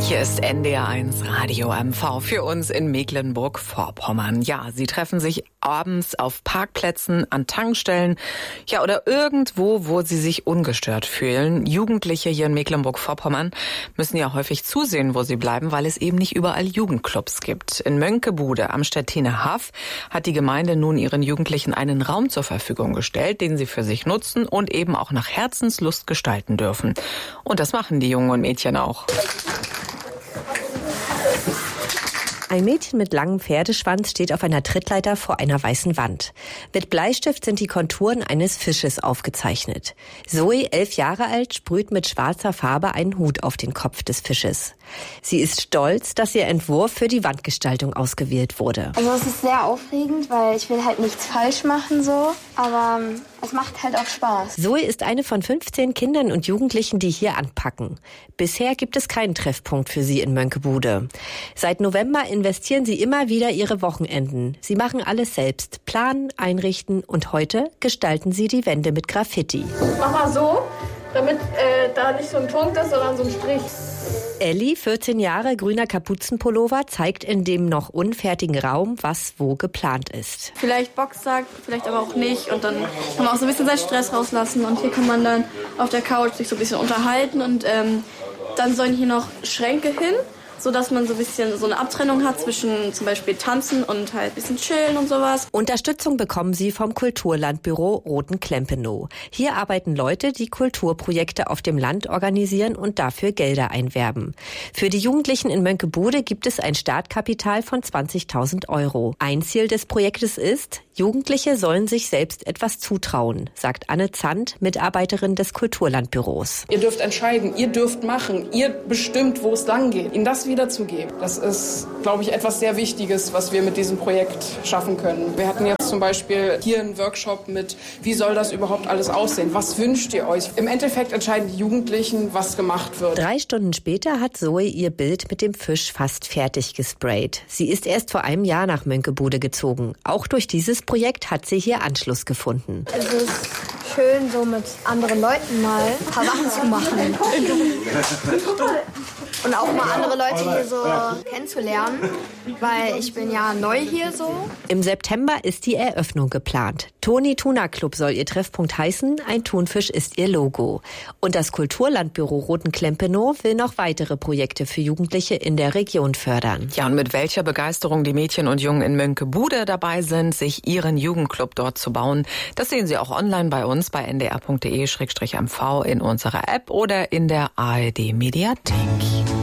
Hier ist NDR1 Radio MV für uns in Mecklenburg-Vorpommern. Ja, sie treffen sich abends auf Parkplätzen, an Tankstellen, ja, oder irgendwo, wo sie sich ungestört fühlen. Jugendliche hier in Mecklenburg-Vorpommern müssen ja häufig zusehen, wo sie bleiben, weil es eben nicht überall Jugendclubs gibt. In Mönckebude am Stettiner Haff hat die Gemeinde nun ihren Jugendlichen einen Raum zur Verfügung gestellt, den sie für sich nutzen und eben auch nach Herzenslust gestalten dürfen. Und das machen die Jungen und Mädchen auch. Ein Mädchen mit langem Pferdeschwanz steht auf einer Trittleiter vor einer weißen Wand. Mit Bleistift sind die Konturen eines Fisches aufgezeichnet. Zoe, 11 Jahre alt, sprüht mit schwarzer Farbe einen Hut auf den Kopf des Fisches. Sie ist stolz, dass ihr Entwurf für die Wandgestaltung ausgewählt wurde. Also es ist sehr aufregend, weil ich will halt nichts falsch machen so, aber es macht halt auch Spaß. Zoe ist eine von 15 Kindern und Jugendlichen, die hier anpacken. Bisher gibt es keinen Treffpunkt für sie in Mönckebude. Seit November investieren sie immer wieder ihre Wochenenden. Sie machen alles selbst, planen, einrichten und heute gestalten sie die Wände mit Graffiti. Mach mal so, damit da nicht so ein Punkt ist, sondern so ein Strich. Elli, 14 Jahre, grüner Kapuzenpullover, zeigt in dem noch unfertigen Raum, was wo geplant ist. Vielleicht Boxsack, vielleicht aber auch nicht. Und dann kann man auch so ein bisschen seinen Stress rauslassen. Und hier kann man dann auf der Couch sich so ein bisschen unterhalten. Und dann sollen hier noch Schränke hin, sodass man so ein bisschen so eine Abtrennung hat zwischen zum Beispiel Tanzen und halt ein bisschen Chillen und sowas. Unterstützung bekommen sie vom Kulturlandbüro Rothen-Klempenow. Hier arbeiten Leute, die Kulturprojekte auf dem Land organisieren und dafür Gelder einwerben. Für die Jugendlichen in Mönckebude gibt es ein Startkapital von 20.000 €. Ein Ziel des Projektes ist, Jugendliche sollen sich selbst etwas zutrauen, sagt Anne Zandt, Mitarbeiterin des Kulturlandbüros. Ihr dürft entscheiden, ihr dürft machen, ihr bestimmt, wo es lang geht. Ihnen das wiederzugeben, das ist, glaube ich, etwas sehr Wichtiges, was wir mit diesem Projekt schaffen können. Wir hatten jetzt zum Beispiel hier einen Workshop mit, wie soll das überhaupt alles aussehen? Was wünscht ihr euch? Im Endeffekt entscheiden die Jugendlichen, was gemacht wird. 3 Stunden später hat Zoe ihr Bild mit dem Fisch fast fertig gesprayt. Sie ist erst vor einem Jahr nach Mönckebude gezogen. Auch durch dieses Projekt hat sie hier Anschluss gefunden. Es ist schön, so mit anderen Leuten mal ein paar Sachen zu machen. Und auch mal andere Leute hier so kennenzulernen, weil ich bin ja neu hier so. Im September ist die Eröffnung geplant. Toni Tuna Club soll ihr Treffpunkt heißen, ein Thunfisch ist ihr Logo. Und das Kulturlandbüro Rothen-Klempenow will noch weitere Projekte für Jugendliche in der Region fördern. Ja, und mit welcher Begeisterung die Mädchen und Jungen in Mönckebude dabei sind, sich ihren Jugendclub dort zu bauen, das sehen Sie auch online bei uns bei ndr.de/mv in unserer App oder in der ARD Mediathek.